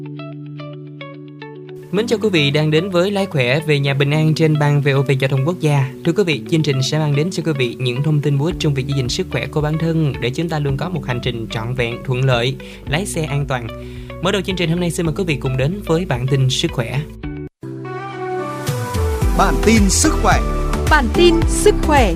Mến chào quý vị đang đến với Lái Khỏe về nhà bình an trên ban VOV Giao thông Quốc gia. Thưa quý vị, chương trình sẽ mang đến cho quý vị những thông tin bổ ích trong việc giữ gìn sức khỏe của bản thân để chúng ta luôn có một hành trình trọn vẹn, thuận lợi, lái xe an toàn. Mở đầu chương trình hôm nay xin mời quý vị cùng đến với bản tin sức khỏe. Bản tin sức khỏe. Bản tin sức khỏe.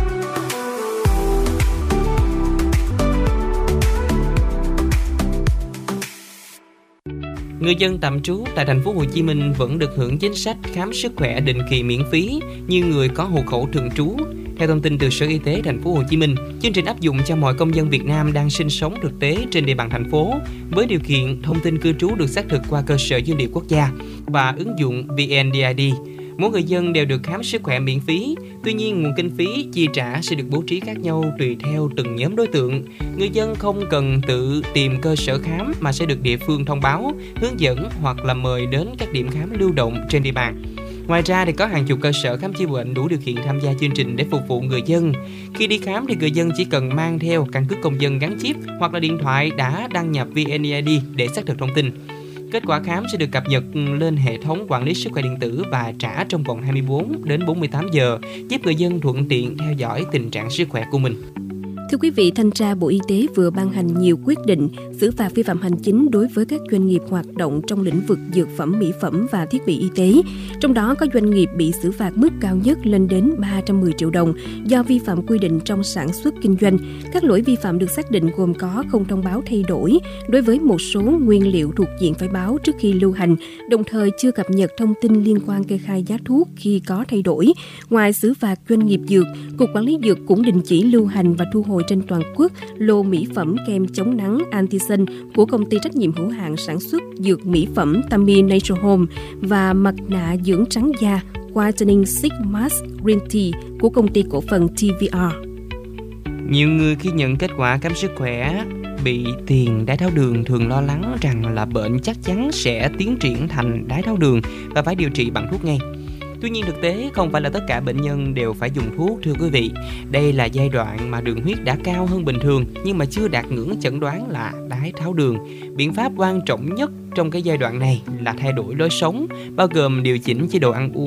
Người dân tạm trú tại thành phố Hồ Chí Minh vẫn được hưởng chính sách khám sức khỏe định kỳ miễn phí như người có hộ khẩu thường trú. Theo thông tin từ Sở Y tế thành phố Hồ Chí Minh, chương trình áp dụng cho mọi công dân Việt Nam đang sinh sống thực tế trên địa bàn thành phố với điều kiện thông tin cư trú được xác thực qua cơ sở dữ liệu quốc gia và ứng dụng VNeID. Mỗi người dân đều được khám sức khỏe miễn phí. Tuy nhiên, nguồn kinh phí chi trả sẽ được bố trí khác nhau tùy theo từng nhóm đối tượng. Người dân không cần tự tìm cơ sở khám mà sẽ được địa phương thông báo, hướng dẫn hoặc là mời đến các điểm khám lưu động trên địa bàn. Ngoài ra thì có hàng chục cơ sở khám chữa bệnh đủ điều kiện tham gia chương trình để phục vụ người dân. Khi đi khám thì người dân chỉ cần mang theo căn cước công dân gắn chip hoặc là điện thoại đã đăng nhập VNeID để xác thực thông tin. Kết quả khám sẽ được cập nhật lên hệ thống quản lý sức khỏe điện tử và trả trong vòng 24 đến 48 giờ, giúp người dân thuận tiện theo dõi tình trạng sức khỏe của mình. Thưa quý vị, Thanh tra Bộ Y tế vừa ban hành nhiều quyết định xử phạt vi phạm hành chính đối với các doanh nghiệp hoạt động trong lĩnh vực dược phẩm, mỹ phẩm và thiết bị y tế. Trong đó có doanh nghiệp bị xử phạt mức cao nhất lên đến 310 triệu đồng do vi phạm quy định trong sản xuất kinh doanh. Các lỗi vi phạm được xác định gồm có không thông báo thay đổi đối với một số nguyên liệu thuộc diện phải báo trước khi lưu hành, đồng thời chưa cập nhật thông tin liên quan kê khai giá thuốc khi có thay đổi. Ngoài xử phạt doanh nghiệp dược, Cục Quản lý Dược cũng đình chỉ lưu hành và thu hồi trên toàn quốc lô mỹ phẩm kem chống nắng Antisun của công ty trách nhiệm hữu hạn sản xuất dược mỹ phẩm Tami Natural Home và mặt nạ dưỡng trắng da Whitening Six Mask Green Tea của công ty cổ phần TVR. Nhiều người khi nhận kết quả khám sức khỏe bị tiền đái tháo đường thường lo lắng rằng là bệnh chắc chắn sẽ tiến triển thành đái tháo đường và phải điều trị bằng thuốc ngay. Tuy nhiên thực tế không phải là tất cả bệnh nhân đều phải dùng thuốc, thưa quý vị. Đây là giai đoạn mà đường huyết đã cao hơn bình thường nhưng mà chưa đạt ngưỡng chẩn đoán là đái tháo đường. Biện pháp quan trọng nhất trong cái giai đoạn này là thay đổi lối sống, bao gồm điều chỉnh chế độ ăn uống